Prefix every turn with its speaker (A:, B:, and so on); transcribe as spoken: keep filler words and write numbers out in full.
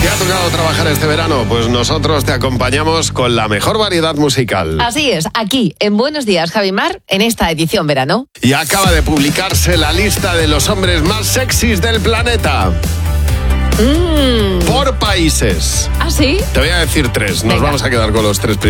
A: ¿Te ha tocado trabajar este verano? Pues nosotros te acompañamos con la mejor variedad musical.
B: Así es, aquí en Buenos Días, Javi Mar, en esta edición verano.
A: Y acaba de publicarse la lista de los hombres más sexys del planeta.
B: Mm.
A: Por países.
B: ¿Ah, sí?
A: Te voy a decir tres. Nos
B: Venga.
A: vamos a quedar con los tres primeros.